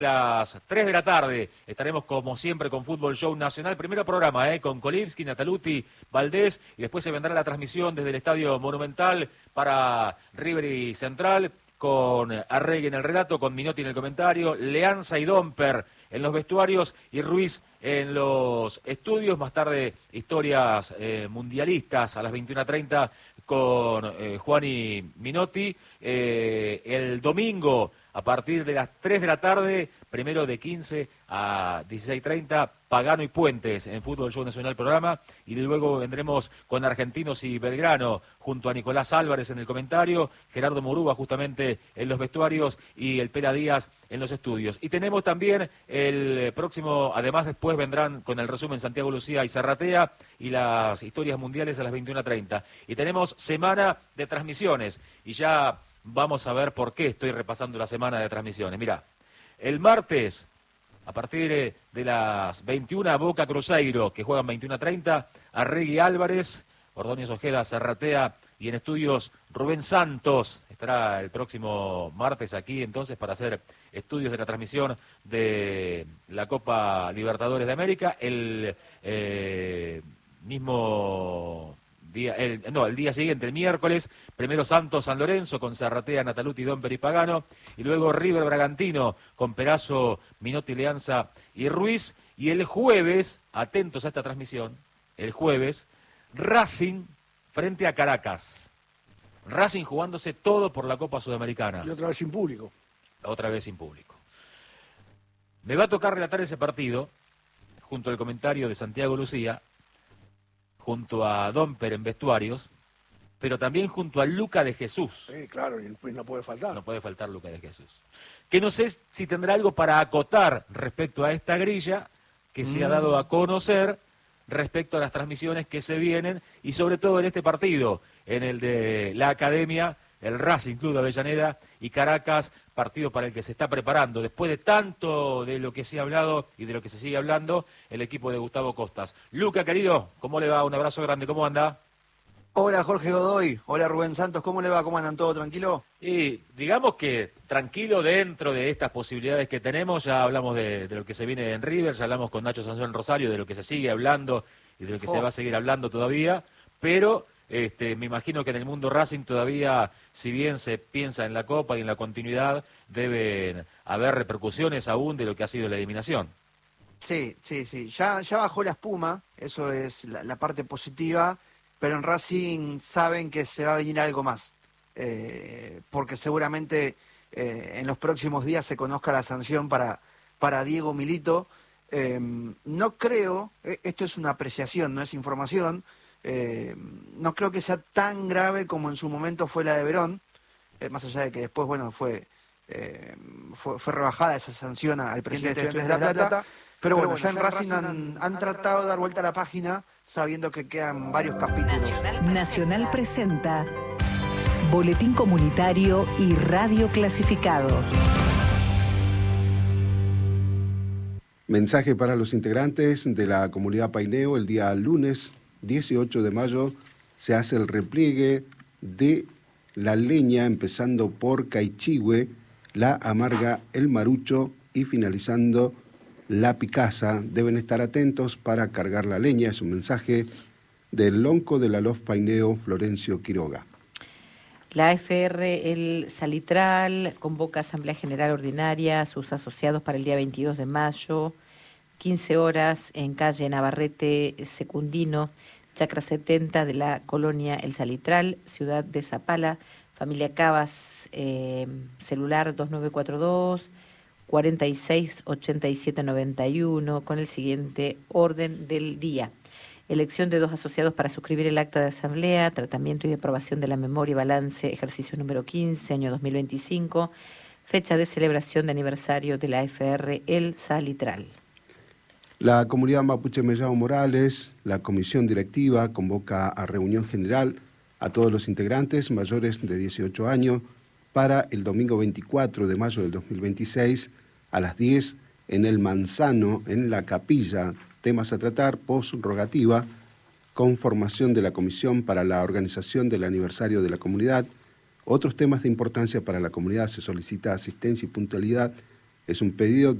Las 3 de la tarde estaremos como siempre con Fútbol Show Nacional, primero programa con Kolibski, Nataluti, Valdés, y después se vendrá la transmisión desde el Estadio Monumental para River y Central, con Arregui en el relato, con Minotti en el comentario, Leanza y Domper en los vestuarios y Ruiz en los estudios. Más tarde historias mundialistas a las 21:30 con Juan y Minotti. El domingo a partir de las 3 de la tarde, primero de 15 a 16:30, Pagano y Puentes en Fútbol Show Nacional programa, y luego vendremos con Argentinos y Belgrano, junto a Nicolás Álvarez en el comentario, Gerardo Murúa justamente en los vestuarios y el Pera Díaz en los estudios. Y tenemos también el próximo, además después vendrán con el resumen Santiago Lucía y Zarratea y las historias mundiales a las 21:30. Y tenemos semana de transmisiones, y ya vamos a ver por qué estoy repasando la semana de transmisiones. Mirá, el martes, a partir de las 21, Boca Cruzeiro, que juegan 21:30, Arregui Álvarez, Ordóñez Ojeda, Zarratea, y en estudios Rubén Santos. Estará el próximo martes aquí entonces para hacer estudios de la transmisión de la Copa Libertadores de América. El mismo día, el día siguiente, el miércoles, primero Santos San Lorenzo con Zarratea, Nataluti, Domper y Pagano, y luego River Bragantino con Perazo, Minotti, Leanza y Ruiz, y el jueves, atentos a esta transmisión, el jueves, Racing frente a Caracas. Racing jugándose todo por la Copa Sudamericana. Y otra vez sin público. Otra vez sin público. Me va a tocar relatar ese partido, junto al comentario de Santiago Lucía, junto a Domper en vestuarios, pero también junto a Luca de Jesús. Sí, claro, y no puede faltar. No puede faltar Luca de Jesús. Que no sé si tendrá algo para acotar respecto a esta grilla que se ha dado a conocer respecto a las transmisiones que se vienen, y sobre todo en este partido, en el de la Academia, el Racing Club de Avellaneda y Caracas, partido para el que se está preparando, después de tanto de lo que se ha hablado y de lo que se sigue hablando, el equipo de Gustavo Costas. Luca, querido, ¿cómo le va? Un abrazo grande, ¿cómo anda? Hola Jorge Godoy, hola Rubén Santos, ¿cómo le va? ¿Cómo andan? ¿Todo tranquilo? Y digamos que tranquilo dentro de estas posibilidades que tenemos. Ya hablamos de lo que se viene en River, ya hablamos con Nacho Sansón en Rosario, de lo que se sigue hablando y de lo que se va a seguir hablando todavía, pero me imagino que en el mundo Racing todavía, si bien se piensa en la Copa y en la continuidad, deben haber repercusiones aún de lo que ha sido la eliminación. Sí, ya bajó la espuma, eso es la parte positiva, pero en Racing saben que se va a venir algo más, porque seguramente en los próximos días se conozca la sanción para Diego Milito. No creo, esto es una apreciación, no es información, no creo que sea tan grave como en su momento fue la de Verón, más allá de que después, bueno, fue rebajada esa sanción al presidente de Estudiantes de La Plata, pero bueno, ya en Racing han tratado de dar vuelta a la página sabiendo que quedan varios capítulos. Nacional presenta Boletín Comunitario y Radio Clasificados. Mensaje para los integrantes de la comunidad Paineo. El día lunes 18 de mayo se hace el repliegue de la leña, empezando por Caichigüe, La Amarga, El Marucho y finalizando La Picasa. Deben estar atentos para cargar la leña. Es un mensaje del lonco de la LOF Paineo, Florencio Quiroga. La AFR El Salitral convoca Asamblea General Ordinaria a sus asociados para el día 22 de mayo, 15 horas, en calle Navarrete Secundino, Chacra 70 de la colonia El Salitral, ciudad de Zapala, familia Cabas, celular 2942 468791, con el siguiente orden del día. Elección de 2 asociados para suscribir el acta de asamblea, tratamiento y aprobación de la memoria y balance, ejercicio número 15, año 2025, fecha de celebración de aniversario de la AFR El Salitral. La comunidad mapuche Mellao Morales, la comisión directiva, convoca a reunión general a todos los integrantes mayores de 18 años para el domingo 24 de mayo del 2026 a las 10 en el Manzano, en la capilla. Temas a tratar, post-rogativa, conformación de la comisión para la organización del aniversario de la comunidad. Otros temas de importancia para la comunidad: se solicita asistencia y puntualidad Es un pedido